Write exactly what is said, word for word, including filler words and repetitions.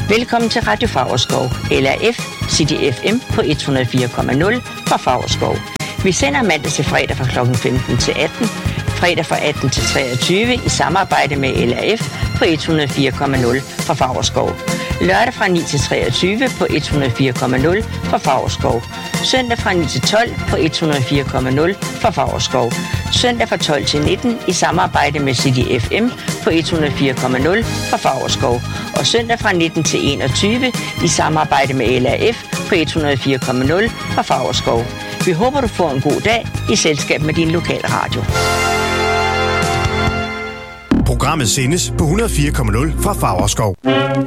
Velkommen til Radio Favrskov, L R F City F M på et hundrede og fire komma nul fra Favrskov. Vi sender mandag til fredag fra klokken femten til atten, fredag fra atten til treogtyve i samarbejde med L R F på et hundrede og fire komma nul fra Favrskov. Lørdag fra ni til treogtyve på et hundrede og fire komma nul fra Favrskov. Søndag fra ni til tolv på et hundrede og fire komma nul fra Favrskov. Søndag fra tolv til nitten i samarbejde med City F M på et hundrede og fire komma nul fra Favrskov. Og søndag fra nitten til enogtyve i samarbejde med L R F på et hundrede og fire komma nul fra Favrskov. Vi håber, du får en god dag i selskab med din lokale radio. Programmet sendes på et hundrede og fire komma nul fra Favrskov.